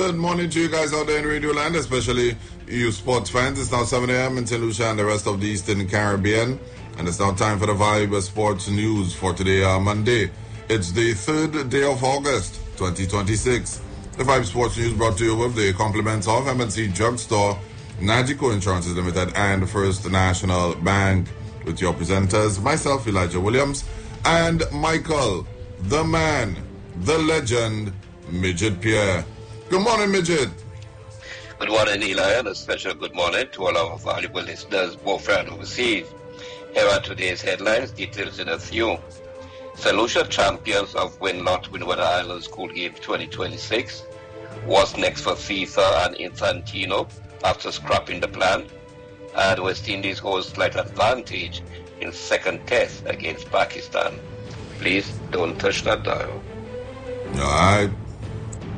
Good morning to you guys out there in Radio Land, especially you sports fans. It's now 7 a.m. in St. Lucia and the rest of the Eastern Caribbean. And it's now time for the Vibe Sports News for today, Monday. It's the 3rd day of August, 2026. The Vibe Sports News brought to you with the compliments of MNC Drugstore, Nagico Insurances Limited, and First National Bank. With your presenters, myself, Elijah Williams, and Michael, the man, the legend, Midget Pierre. Good morning, Midget. Good morning, Eli, and a special good morning to all our valuable listeners, both and overseas. Here are today's headlines, details in a few. St. Lucia champions of Windwater Island School Games 2026. What's next for FIFA and Infantino after scrapping the plan? And West Indies holds slight advantage in second test against Pakistan. Please don't touch that dial. All right.